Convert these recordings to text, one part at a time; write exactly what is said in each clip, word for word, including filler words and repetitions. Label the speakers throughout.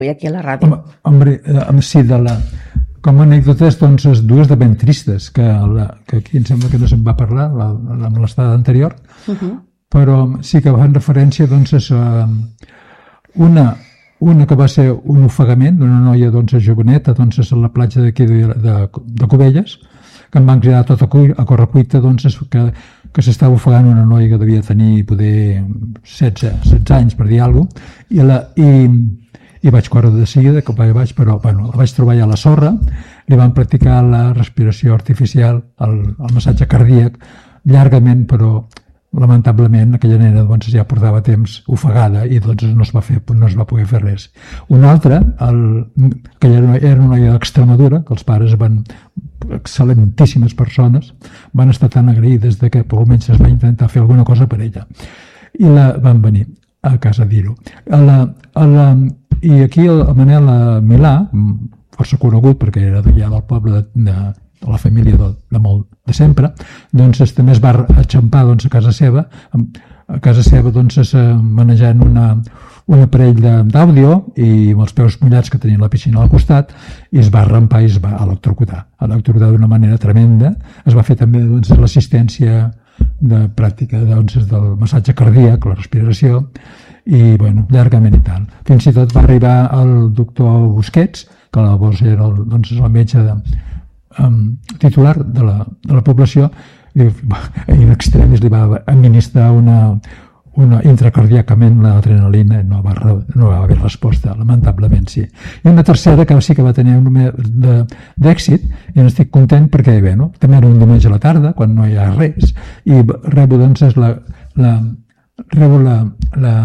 Speaker 1: i aquí a la ràdio.
Speaker 2: Home, home, sí, de la, com a anècdotes, doncs, dues de ben tristes, que, la, que aquí em sembla que no se'n va parlar, la, la, amb l'estada anterior, uh -huh. però sí que fan referència, doncs, a una, una que va ser un ofegament d'una noia, doncs, joveneta, doncs, a la platja d'aquí de, de, de Cubelles, que em van cridar tot a, a correcuita, doncs, que, que s'estava ofegant una noia que devia tenir, poder, setze, setze anys, per dir alguna cosa, i, la, i, i vaig córrer de seguida, que vaig, però bueno, la vaig trobar a la sorra, li van practicar la respiració artificial, el, el massatge cardíac, llargament, però lamentablement aquella nena doncs, ja portava temps ofegada i doncs no es va, fer, no es va poder fer res. Una altra, el, que era una, era una noia d'Extremadura, que els pares van, excel·lentíssimes persones, van estar tan agraïdes de que almenys es va intentar fer alguna cosa per ella. I la van venir a casa a dir-ho. A la, a la, I aquí el Manel Milà, força conegut perquè era ja del poble de, de, de la família de, de molt de sempre, doncs també es va enxampar doncs, a casa seva, a casa seva doncs, manejant una, un aparell d'àudio i amb els peus mullats que tenia la piscina al costat, i es va rampar i es va electrocutar, electrocutar d'una manera tremenda. Es va fer també doncs, l'assistència de pràctica doncs, del massatge cardíac, la respiració, i bueno, llargament i tal. Fins i tot va arribar el doctor Busquets, que llavors era el, doncs, el metge de, um, titular de la, de la població, i en extremis li va administrar una, una intracardíacament l'adrenalina i no va, no va haver resposta, lamentablement sí. I una tercera que sí que va tenir un d'èxit, i n'estic content perquè bé, no? També era un diumenge a la tarda, quan no hi ha res, i rebo doncs la, la rebo la, la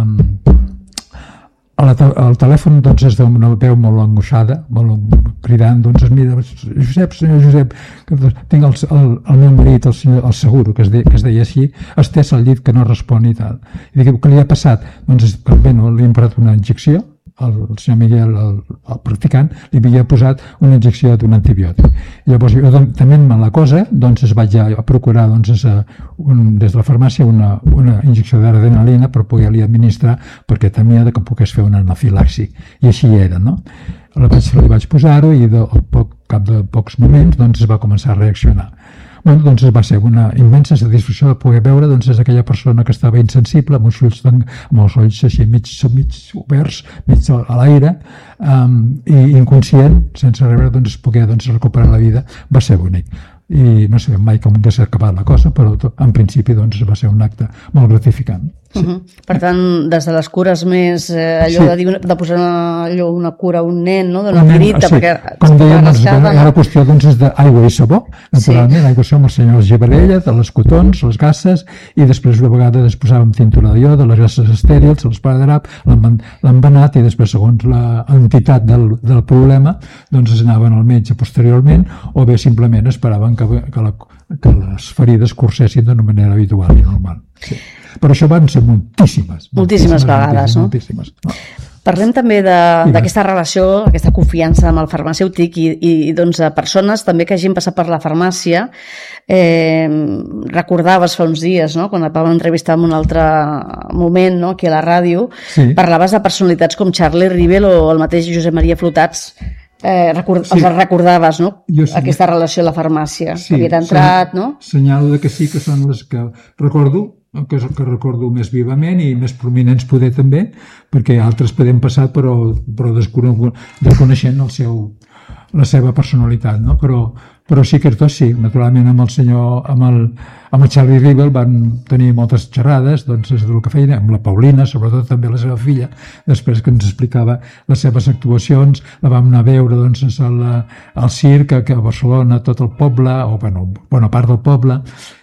Speaker 2: el telèfon doncs és d'una veu molt angoixada, molt cridant, doncs mira, Josep, senyor Josep, que tinc el, el, el meu marit, el, senyor, el Seguro, que es, de, que es deia així, estès al llit que no respon i tal. I dic, què li ha passat? Doncs bé, no, li hem posat una injecció, el senyor Miguel, el, el practicant, li havia posat una injecció d'un antibiòtic. I llavors, jo també en la cosa, doncs es vaig a procurar doncs, un, des de la farmàcia una, una injecció d'adrenalina per poder-li administrar, perquè temia que pogués fer una anafilaxi. I així era, no? La vaig, li vaig posar-ho i de, al poc, cap de pocs moments doncs, es va començar a reaccionar. Bueno, doncs va ser una immensa satisfacció de poder veure doncs, és aquella persona que estava insensible, amb els ulls, amb els ulls així mig, mig oberts, mig a l'aire, um, i inconscient, sense rebre, doncs, poder doncs, recuperar la vida, va ser bonic. I no sabem mai com hauria acabat la cosa, però en principi doncs, va ser un acte molt gratificant. Sí.
Speaker 1: Uh-huh. Per tant, des de les cures més, eh, allò sí. de, dir, de posar una, allò, una cura a un nen, no? D'una tirita, sí. perquè...
Speaker 2: Com dèiem, doncs, no? La qüestió doncs, és d'aigua i sabó, naturalment, sí. Aigua i sabó amb el senyor Giberella, de les cotons, les gasses, i després una vegada es posàvem tintura de iode, les gasses estèrils, l'esparadrap, l'embenat, i després, segons l'entitat del, del problema, doncs es anaven al metge posteriorment, o bé simplement esperaven que, que, la, que les ferides cursessin d'una manera habitual i normal. Sí. Però això van ser moltíssimes.
Speaker 1: Moltíssimes, moltíssimes vegades,
Speaker 2: moltíssimes,
Speaker 1: no?
Speaker 2: Moltíssimes.
Speaker 1: Parlem també d'aquesta relació, aquesta confiança amb el farmacèutic i, i doncs, persones també que hagin passat per la farmàcia. Eh, recordaves fa uns dies, no? Quan et vam entrevistar en un altre moment, no? Aquí a la ràdio, sí. Parlaves de personalitats com Charlie Rivel o el mateix Josep Maria Flotats. Eh, record, sí. Els recordaves, no? Jo, sí. Aquesta relació a la farmàcia, sí. Que havia entrat,
Speaker 2: sí.
Speaker 1: No?
Speaker 2: Senyalo que sí, que són les que recordo, que, que recordo més vivament i més prominents poder també, perquè altres podem passar però, però desconeixent el seu, la seva personalitat, no? Però, però sí que tots sí, naturalment amb el senyor, amb el, amb el Charlie Rivel van tenir moltes xerrades, doncs és del que feien, amb la Paulina, sobretot també la seva filla, després que ens explicava les seves actuacions, la vam anar a veure doncs, al, al circ, que a Barcelona, tot el poble, o bueno, bona part del poble,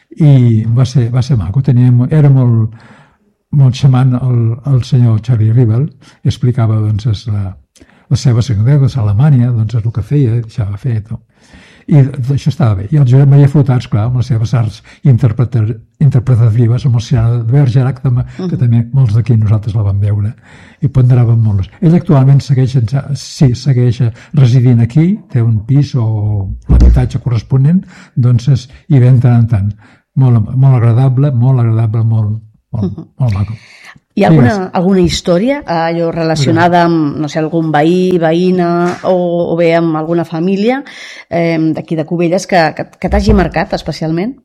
Speaker 2: i va ser, va ser maco, teníem, era molt, molt xamant el, el senyor Charlie Rivel, i explicava doncs, la, les seves anècdotes a Alemanya, doncs és el que feia, deixava fer tot. I això estava bé. I el Josep Maria Flotats, clar, amb les seves arts interpretatives, amb el Ciano de Bergerac, que uh-huh. també molts d'aquí nosaltres la vam veure, i ponderàvem molt. Ell actualment segueix, sí, segueix residint aquí, té un pis o l'habitatge corresponent, doncs hi ve tant en tant. Molt, molt agradable, molt agradable, molt, molt, uh-huh. molt maco.
Speaker 1: Hi ha alguna, alguna història allò relacionada amb, no sé, algun veí, veïna o, o bé amb alguna família eh, d'aquí de Cubelles que, que, que t'hagi marcat especialment?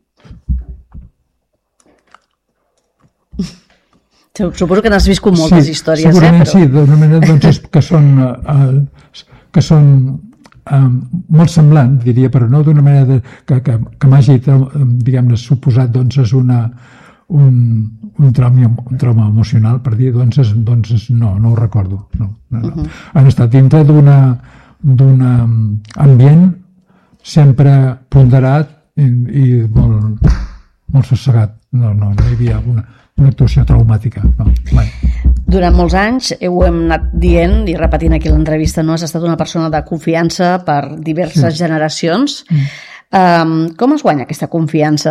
Speaker 1: Suposo que n'has viscut moltes
Speaker 2: sí,
Speaker 1: històries,
Speaker 2: segurament
Speaker 1: eh? Però...
Speaker 2: sí, d'una manera doncs, que són, uh, que són uh, molt semblants, diria, però no d'una manera de, que, que, que m'hagi, diguem-ne, suposat doncs, és una, un, un, trauma, un trauma emocional, per dir, doncs, és, doncs no, no ho recordo. No, no, no. Uh-huh. Han estat dintre d'una d'un ambient sempre ponderat i, i molt, molt sossegat. No, no, no hi havia una, una actuació traumàtica. No, mai.
Speaker 1: Durant molts anys, ho hem anat dient i repetint aquí l'entrevista, no? Has estat una persona de confiança per diverses sí. generacions. Mm. Um, com es guanya aquesta confiança?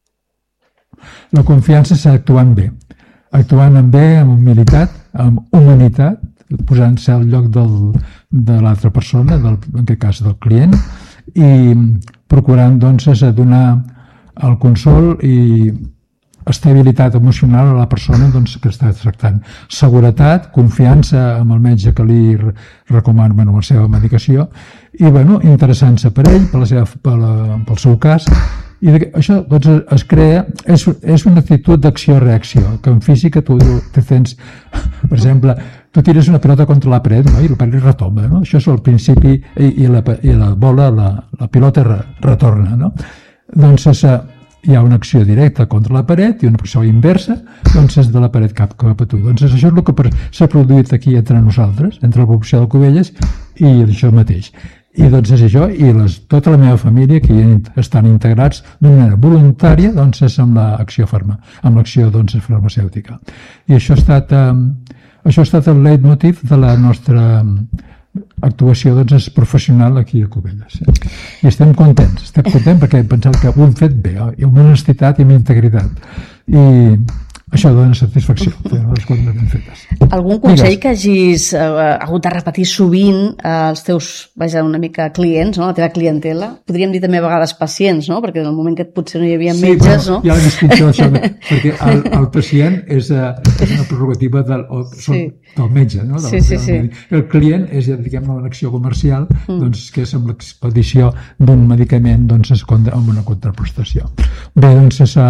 Speaker 2: La confiança s'ha actuant bé. Actuant bé, amb humilitat, amb humanitat, posant-se al lloc del, de l'altra persona, del, en aquest cas del client, i procurant doncs, donar el consol i estabilitat emocional a la persona doncs, que està tractant. Seguretat, confiança amb el metge que li recomana bueno, la seva medicació i bueno, interessant-se per ell, per la seva, per la, pel seu cas. I això doncs, es crea, és, és una actitud d'acció-reacció, que en física tu te tens, per exemple, tu tires una pilota contra la paret, no? I la paret retomba, no? Això és el principi, i, i, la, i la bola, la, la pilota re, retorna, no? Doncs és, hi ha una acció directa contra la paret i una acció inversa, doncs és de la paret cap, cap a tu. Doncs això és el que s'ha produït aquí entre nosaltres, entre la població de Cubelles i això mateix. I doncs és això, i les, tota la meva família que estan integrats d'una manera voluntària doncs és amb l'acció farma, amb l'acció doncs, farmacèutica. I això ha estat, eh, això ha estat el leitmotiv de la nostra actuació doncs, és professional aquí a Cubelles. Eh? I estem contents, estem contents perquè hem pensat que ho hem fet bé, eh? I amb honestitat i amb integritat. I això dona satisfacció, les coses ben fetes.
Speaker 1: Algun consell Digues. que hagis eh, hagut de repetir sovint als teus, vaja, una mica clients, no? La teva clientela? Podríem dir també a vegades pacients, no? Perquè en el moment que potser no hi havia sí, metges, bueno, no?
Speaker 2: Hi ha la distinció d'això, perquè el, el pacient és, és una prerrogativa del, o, sí. del metge, no? Del, sí, sí, sí. El client és, diguem-ne, una acció comercial, mm. doncs, que és amb l'expedició d'un medicament doncs, es compta amb una contraprestació. Bé, doncs, és...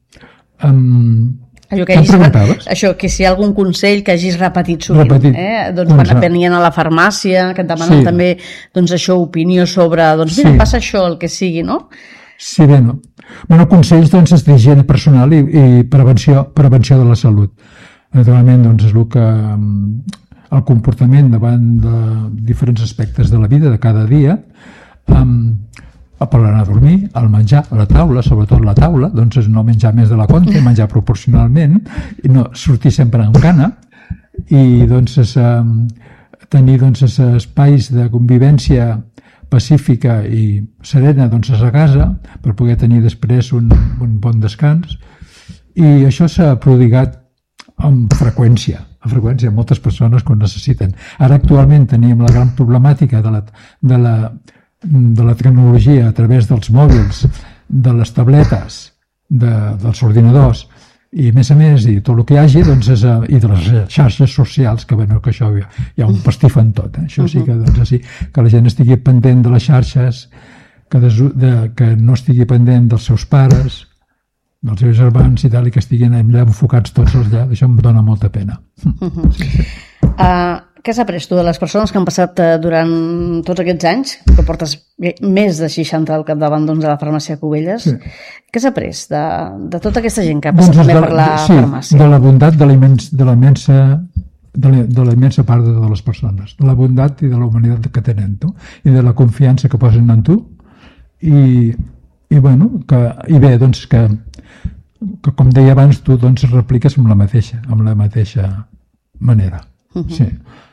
Speaker 2: Um,
Speaker 1: Allò que, hagis, això, que si hi ha algun consell que hagis repetit sovint, repetit. Eh? Doncs quan doncs, venien a la farmàcia, que et demanen sí. també doncs, això, opinió sobre, doncs mira, sí. passa això, el que sigui, no?
Speaker 2: Sí, bé, no. Bueno, consells doncs, és d'higiene personal i, i prevenció, prevenció de la salut. Naturalment, doncs, és el que el comportament davant de diferents aspectes de la vida, de cada dia, um, per anar a dormir, al menjar, a la taula, sobretot la taula, doncs és no menjar més de la compte, menjar proporcionalment, i no sortir sempre amb gana, i doncs és, eh, tenir doncs, espais de convivència pacífica i serena doncs, a casa, per poder tenir després un, un bon descans, i això s'ha prodigat amb freqüència, amb freqüència, moltes persones que ho necessiten. Ara actualment tenim la gran problemàtica de la, de la de la tecnologia a través dels mòbils, de les tabletes, de, dels ordinadors i a més a més, i tot el que hi hagi doncs és, i de les xarxes socials que, bueno, que això hi ha, hi ha un pastif en tot, eh? Això sí que, doncs, així, que la gent estigui pendent de les xarxes, que, des, de, que no estigui pendent dels seus pares, dels seus germans i tal, i que estiguin allà enfocats tots allà, això em dona molta pena.
Speaker 1: Uh-huh. sí, sí. Uh... Què has après tu de les persones que han passat durant tots aquests anys, que portes més de seixanta al capdavant doncs, de la farmàcia Cubelles? Sí. Què has après de, de tota aquesta gent que ha passat doncs també la, per la
Speaker 2: sí,
Speaker 1: farmàcia?
Speaker 2: De la bondat de la immensa, de la immensa, de la, de la immensa part de les persones, de la bondat i de la humanitat que tenen tu, i de la confiança que posen en tu, i, i bueno, que, i bé, doncs que, que com deia abans, tu doncs repliques amb la mateixa, amb la mateixa manera. Uh-huh. Sí.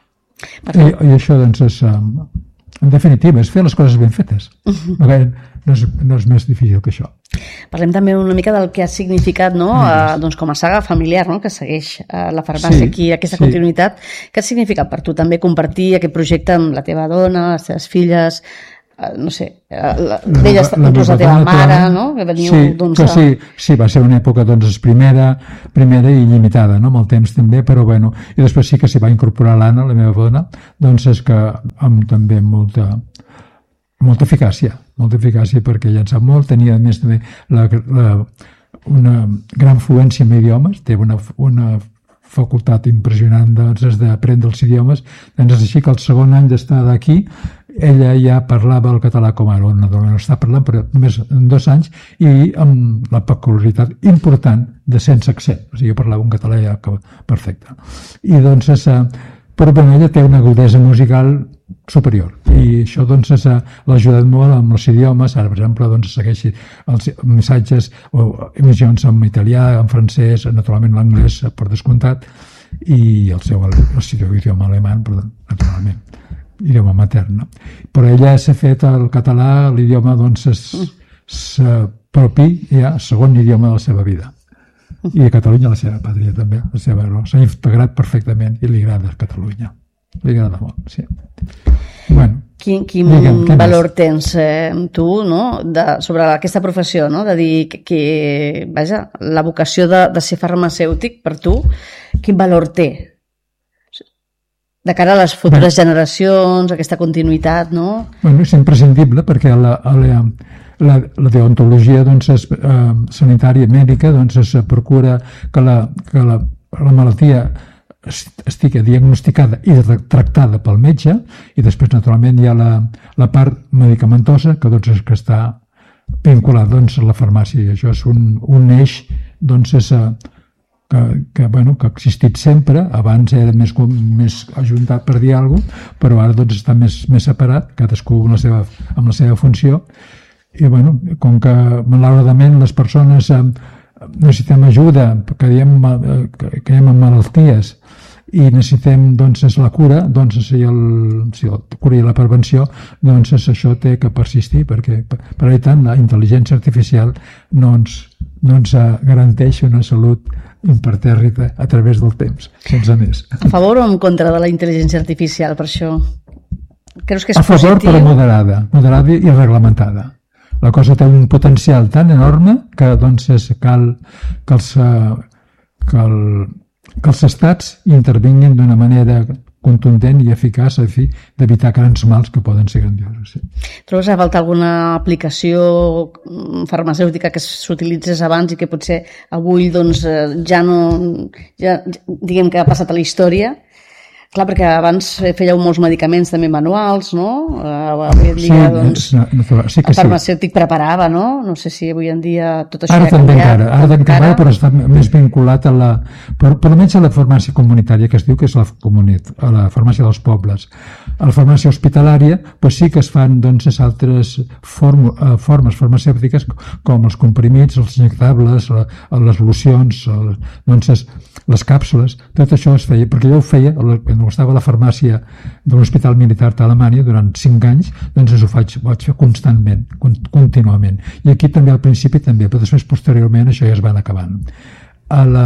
Speaker 2: I, i això doncs és en definitiva és fer les coses ben fetes. Uh-huh. no, no, és, no és més difícil que això.
Speaker 1: Parlem també una mica del que ha significat, no? Uh, doncs com a saga familiar, no? Que segueix uh, la farmàcia sí, aquí, aquesta sí. continuïtat. Què ha significat per tu també compartir aquest projecte amb la teva dona, les teves filles, no sé, d'ella inclús la teva mare, no? Que veniu,
Speaker 2: sí,
Speaker 1: doncs,
Speaker 2: que sí, sí, va ser una època doncs primera, primera i limitada, no? Amb el temps també, però bueno, i després sí que s'hi va incorporar l'Anna, la meva dona, doncs és que amb també molta molta eficàcia, molta eficàcia perquè ja en sap molt, tenia a més també la, la, una gran fluència en idiomes, té una, una facultat impressionant doncs, d'aprendre els idiomes, doncs és així que el segon any d'estar d'aquí ella ja parlava el català com ara una dona no està parlant, però només en dos anys i amb la peculiaritat important de sense accent, o sigui, jo parlava un català ja perfecte. I doncs, però bé, ella té una agudesa musical superior i això doncs l'ha ajudat molt amb els idiomes, ara per exemple doncs segueixi els missatges o emissions en italià, en francès, naturalment l'anglès per descomptat i el seu, el seu idioma alemany, però naturalment idioma matern, no? Però ella s'ha fet el català, l'idioma doncs propi ja segon idioma de la seva vida i a Catalunya la seva pàtria també, la seva, no? S'ha integrat perfectament i li agrada Catalunya, li agrada molt, sí. Bueno,
Speaker 1: quin quin digue'm, valor més? Tens eh, tu, no? De, sobre aquesta professió, no? De dir que, que vaja, la vocació de, de ser farmacèutic per tu, quin valor té? De cara a les futures bueno, generacions, aquesta continuïtat, no?
Speaker 2: Bueno, és imprescindible perquè la, la, la, la deontologia doncs, és, eh, sanitària mèdica doncs, es procura que la, que la, la malaltia estigui diagnosticada i tractada pel metge i després naturalment hi ha la, la part medicamentosa que, doncs, és que està vinculada doncs, a la farmàcia i això és un, un eix doncs, és, que, que, bueno, que ha existit sempre, abans era més, més ajuntat per dir alguna cosa, però ara doncs, està més, més separat, cadascú amb la seva, amb la seva funció i bueno, com que malauradament les persones eh, necessitem ajuda, caiem, caiem en malalties i necessitem doncs, la cura, doncs, si, el, si la cura i la prevenció, doncs això té que persistir, perquè per tant la intel·ligència artificial no ens, no ens garanteix una salut impertèrrita a través del temps, sense més.
Speaker 1: A favor o en contra de la intel·ligència artificial, per això? Creus que és
Speaker 2: a favor,
Speaker 1: positiu?
Speaker 2: Però moderada, moderada i reglamentada. La cosa té un potencial tan enorme que doncs és, cal que els, que, el, que els estats intervinguin d'una manera contundent i eficaç a fi d'evitar grans mals que poden ser grandiosos. Sí.
Speaker 1: Trobes a falta alguna aplicació farmacèutica que s'utilitzés abans i que potser avui doncs, ja no, ja, diguem que ha passat a la història? Clar, perquè abans fèieu molts medicaments també manuals, no? Avui en dia, sí, doncs, no, sí que el farmacèutic sí. Preparava, no? No sé si avui en dia tot això
Speaker 2: ara
Speaker 1: ha canviat.
Speaker 2: Encara, ara també encara, però està més vinculat a la... Per, per almenys a la farmàcia comunitària, que es diu que és la, comunit, a la farmàcia dels pobles. A la farmàcia hospitalària, doncs sí que es fan doncs, altres form, formes farmacèutiques, com els comprimits, els injectables, les locions, doncs, les càpsules, tot això es feia, perquè jo ho feia, quan estava a la farmàcia de l'Hospital Militar d'Alemanya durant cinc anys, doncs ho faig, ho vaig fer constantment, contínuament. I aquí també al principi també, però després posteriorment això ja es van acabant. A la,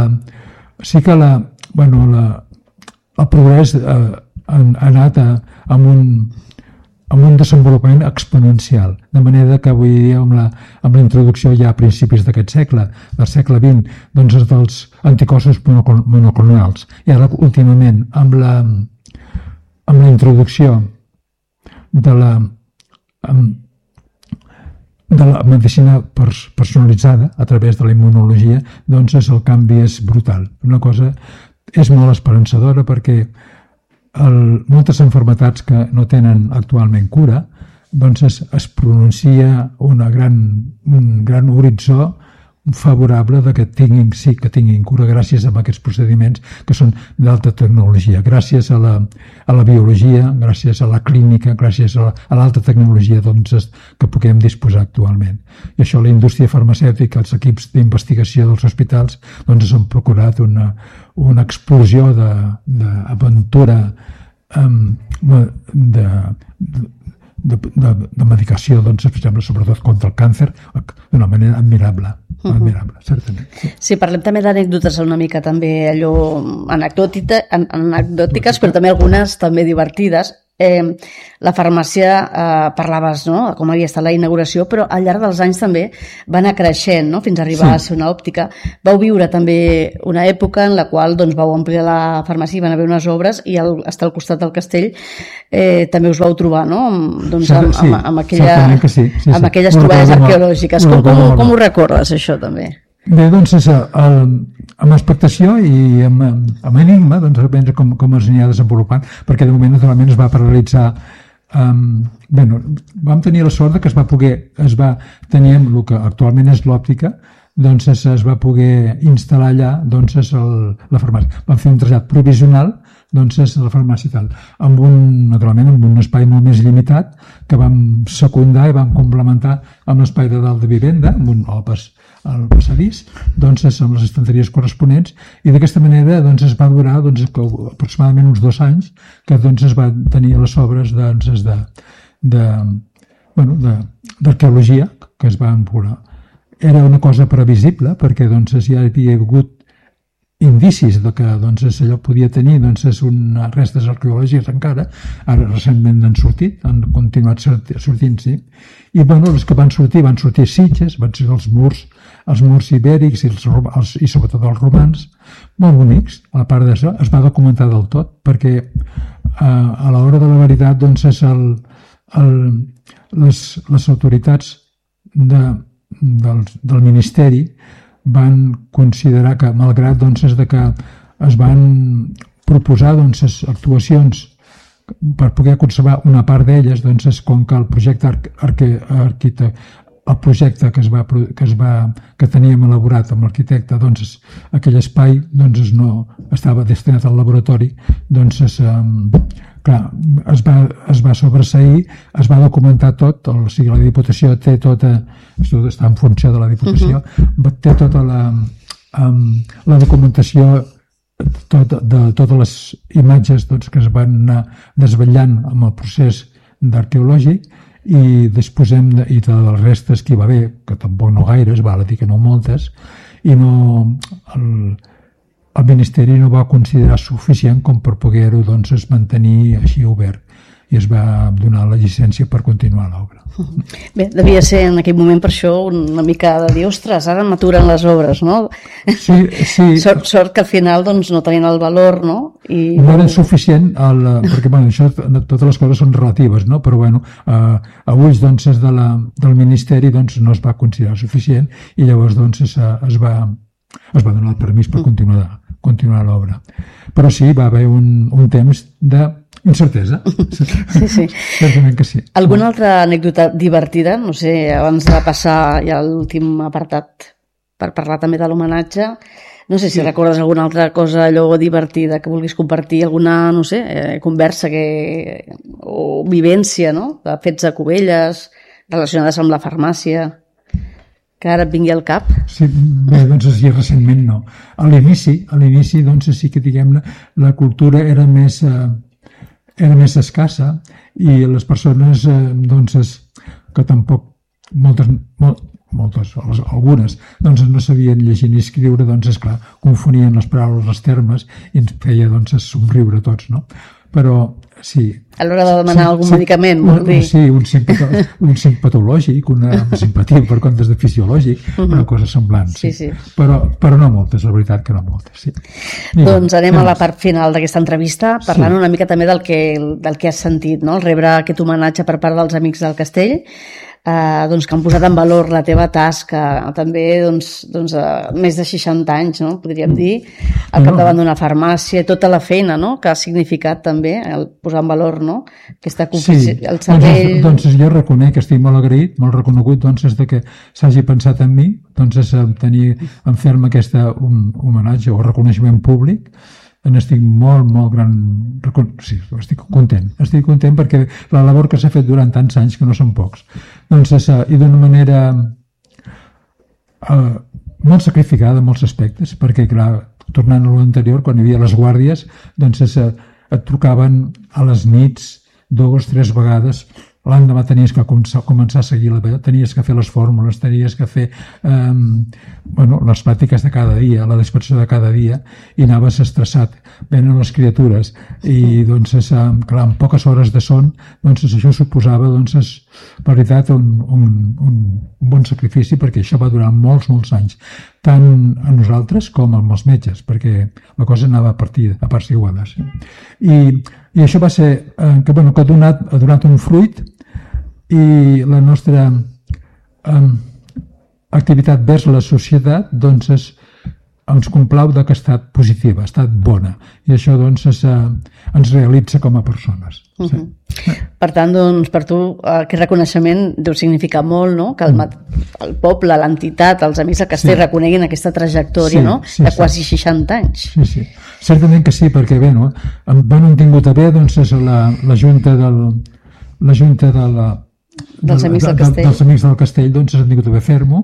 Speaker 2: sí que la, bueno, la, el progrés eh, ha, ha anat a, amb un amb un desenvolupament exponencial, de manera que avui dia amb la, amb la introducció ja a principis d'aquest segle, del segle vint, doncs dels anticossos monoclonals. I ara últimament amb la, amb la introducció de la, de la medicina personalitzada a través de la immunologia, doncs el canvi és brutal. Una cosa és molt esperançadora perquè El, moltes malalties que no tenen actualment cura, doncs es, es pronuncia una gran, un gran horitzó favorable de que tinguin, sí que tinguin cura gràcies a aquests procediments que són d'alta tecnologia, gràcies a la, a la biologia, gràcies a la clínica, gràcies a l'alta la, tecnologia doncs, que puguem disposar actualment. I això la indústria farmacèutica, els equips d'investigació dels hospitals doncs han procurat una, una explosió d'aventura um, de, de, de, de medicació, doncs, sobretot contra el càncer, d'una manera admirable. admirable, certament. Sí.
Speaker 1: Sí, parlem també d'anècdotes una mica també allò anecdòtica, anecdòtiques, però també algunes també divertides. Eh, la farmàcia, eh, parlaves, no?, com havia estat la inauguració, però al llarg dels anys també va anar creixent, no?, fins a arribar sí. a ser una òptica. Vau viure també una època en la qual doncs, vau ampliar la farmàcia, van haver unes obres i el, estar al costat del castell eh, també us vau trobar, no?, doncs, amb,
Speaker 2: sí,
Speaker 1: amb, amb, aquella,
Speaker 2: sí, sí, sí.
Speaker 1: amb aquelles troballes arqueològiques. Com, com, com ho recordes, això, també?
Speaker 2: Bé, doncs, és, el, amb expectació i amb, amb enigma, doncs, a veure com, com es anirà desenvolupant, perquè de moment, naturalment, es va paralitzar. Um, bé, no, vam tenir la sort que es va poder, es va tenir el que actualment és l'òptica, doncs es, es va poder instal·lar allà doncs, es el, la farmàcia. Vam fer un trasllat provisional doncs és la farmàcia i tal, amb un, naturalment, amb un espai molt més limitat que vam secundar i vam complementar amb l'espai de dalt de vivenda, amb un el, pas, el passadís, doncs és amb les estanteries corresponents, i d'aquesta manera doncs, es va durar doncs, aproximadament uns dos anys que doncs, es va tenir les obres doncs, de, de, bueno, de, d'arqueologia que es van veure. Era una cosa previsible perquè doncs, ja hi havia hagut indicis de que doncs, allò podia tenir doncs, unes restes arqueològiques encara, ara recentment han sortit, han continuat sortint, sí. I bueno, els que van sortir, van sortir sitges, van ser els murs, els murs ibèrics i, els, els, i sobretot els romans, molt bonics, a la part d'això, es va documentar del tot, perquè a, a l'hora de la veritat doncs, és el, el, les, les autoritats de, del, del Ministeri van considerar que, malgrat doncs, de que es van proposar doncs, actuacions per poder conservar una part d'elles, doncs, com que el projecte arque, arquite, el projecte que, es va, que, es va, que teníem elaborat amb l'arquitecte, doncs, aquell espai doncs, no estava destinat al laboratori, doncs, es, clar, es va, es va sobreseir, es va documentar tot, o sigui, la Diputació té tota, això està en funció de la Diputació, uh-huh. té tota la, um, la documentació tot, de totes les imatges doncs, que es van anar desvetllant amb el procés d'arqueològic, i disposem de, i de les restes que hi va haver, que tampoc no gaires, val a dir que no moltes, i no, el, el Ministeri no va considerar suficient com per poder-ho doncs, mantenir així obert, i es va donar la llicència per continuar l'obra.
Speaker 1: Bé, devia ser en aquell moment per això una mica de dir, ostres, ara m'aturen les obres, no?
Speaker 2: Sí, sí.
Speaker 1: Sort, sort que al final doncs, no tenien el valor, no? I...
Speaker 2: No era suficient, el, perquè bueno, això, totes les coses són relatives, no? Però bueno, a, a ulls doncs, de la, del Ministeri doncs, no es va considerar suficient i llavors doncs, es, es, va, es va donar el permís per continuar, continuar l'obra. Però sí, va haver un, un temps de incertesa.
Speaker 1: Sí, sí.
Speaker 2: Certament que sí.
Speaker 1: Alguna altra anècdota divertida? No sé, abans de passar ja a l'últim apartat per parlar també de l'homenatge, no sé si sí. recordes alguna altra cosa allò divertida que vulguis compartir, alguna, no sé, eh, conversa que, o vivència, no?, de fets a Cubelles, relacionades amb la farmàcia, que ara et vingui al cap.
Speaker 2: Sí, bé, doncs sí, recentment no. A l'inici, a l'inici, doncs sí que, diguem-ne, la cultura era més... Eh, era més escassa i les persones eh, doncs, que tampoc moltes, molt, moltes algunes doncs, no sabien llegir ni escriure, doncs esclar, confonien les paraules, les termes i ens feia doncs, somriure a tots, no? Però sí.
Speaker 1: A l'hora de demanar sí, algun sí, medicament, vol dir?
Speaker 2: Sí, un simp, un simp patològic, una simpatia per comptes de fisiològic, uh-huh. una cosa semblant. Sí. Sí, sí. Però, però no moltes, la veritat que no moltes. Sí.
Speaker 1: Doncs anem a la part final d'aquesta entrevista, parlant sí. una mica també del que, del que has sentit, no? El rebre aquest homenatge per part dels Amics del Castell, eh, doncs, que han posat en valor la teva tasca, també doncs, doncs, eh, més de seixanta anys, no? Podríem dir, al capdavant d'una farmàcia, tota la feina, no?, que ha significat també el posar en valor, no?, aquesta confiança, sí. el cervell...
Speaker 2: Doncs, doncs jo reconec que estic molt agraït, molt reconegut, doncs, és de que s'hagi pensat en mi, doncs, és tenir en ferm aquest un, homenatge o reconeixement públic. N'estic molt, molt gran... Sí, estic content. Estic content perquè la labor que s'ha fet durant tants anys, que no són pocs, doncs, és, i d'una manera eh, molt sacrificada en molts aspectes, perquè, clar, tornant a l'anterior, quan hi havia les guàrdies, doncs és, et trucaven a les nits dues, tres vegades l'endemà tenies que començar a seguir la veu, tenies que fer les fórmules, tenies que fer eh, bueno, les pràctiques de cada dia, la dispersió de cada dia, i anaves estressat. Venen les criatures i doncs, és, clar, amb poques hores de son, doncs això suposava, doncs, és, per veritat, un, un, un bon sacrifici, perquè això va durar molts, molts anys, tant a nosaltres com amb els metges, perquè la cosa anava a partir a parts iguales. I, i això va ser eh, que, bueno, que ha donat, ha donat un fruit, i la nostra eh, activitat vers la societat doncs és, ens complau de que ha estat positiva, ha estat bona, i això doncs és, eh, ens realitza com a persones. Uh-huh. Sí.
Speaker 1: Per tant, doncs, per tu aquest reconeixement deu significar molt, no? Que el, el poble, l'entitat, els amics del castell sí. reconeguin aquesta trajectòria, sí, no? De sí, quasi sí. seixanta anys.
Speaker 2: Sí, sí. Certament que sí, perquè bé, no? Van un tingut a bé, doncs és la, la junta del la junta de la
Speaker 1: dels amics del castell,
Speaker 2: dels amics del castell doncs s'han tingut a bé fer-m'ho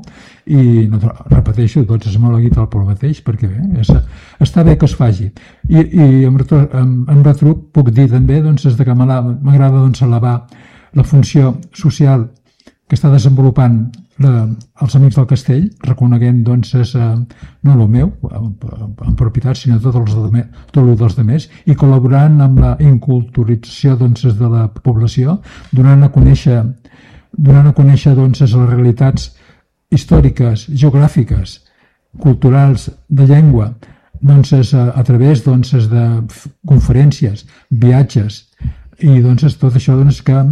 Speaker 2: i no, repeteixo, tots es mola guitar pel mateix perquè bé, és, està bé que es faci i, i en, retru, en, en retruc puc dir també doncs, de que m'agrada doncs, elevar la funció social que està desenvolupant la, els amics del castell, reconeguent doncs, és, no el meu en, en propietat, sinó tot, els de, tot el dels altres i col·laborant amb la inculturització doncs, de la població, donant a conèixer donant a conèixer doncs, les realitats històriques, geogràfiques, culturals, de llengua, doncs, és, a, a través doncs, és de conferències, viatges, i doncs, és tot això doncs, que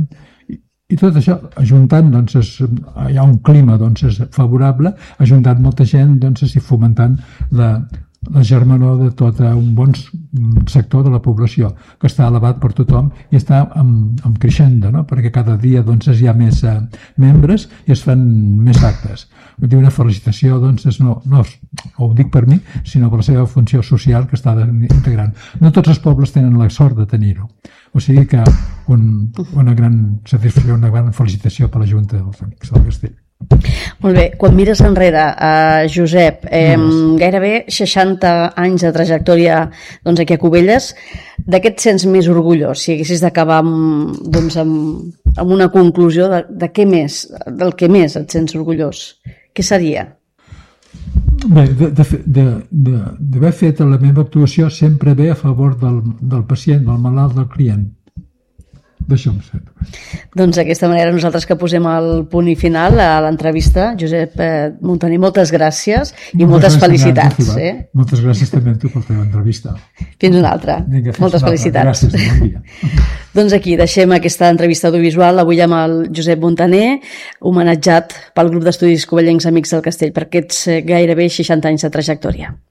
Speaker 2: I tot això, ajuntant, doncs, és, hi ha un clima doncs, és favorable, ajuntant molta gent doncs, i fomentant la, la germanor de tot un bon sector de la població, que està elevat per tothom i està en, en creixenda, no? Perquè cada dia doncs, hi ha més eh, membres i es fan més actes. Vull dir, una felicitació, doncs, és no, no ho dic per mi, sinó per la seva funció social que està integrant. No tots els pobles tenen la sort de tenir-ho. O sigui que un, una gran satisfacció, una gran felicitació per la Junta dels Amics del Castell.
Speaker 1: Molt bé, quan mires enrere, eh, Josep, eh, gairebé seixanta anys de trajectòria doncs, aquí a Cubelles, de què et sents més orgullós? Si haguessis d'acabar amb, doncs, amb, amb una conclusió de, de què més, del que més et sents orgullós, què seria?
Speaker 2: Bé, d'haver fet la meva actuació sempre bé a favor del, del pacient, del malalt, del client. D'això em sent.
Speaker 1: Doncs d'aquesta manera nosaltres que posem el punt i final a l'entrevista. Josep Montaner, moltes gràcies i moltes, moltes felicitats. Eh?
Speaker 2: Moltes gràcies també a tu per la teva entrevista.
Speaker 1: Fins una altra. Vinga, moltes felicitats.
Speaker 2: Gràcies, bon dia.
Speaker 1: Doncs aquí deixem aquesta entrevista audiovisual avui amb el Josep Montaner, homenatjat pel grup d'estudis covellencs Amics del Castell per aquests gairebé seixanta anys de trajectòria.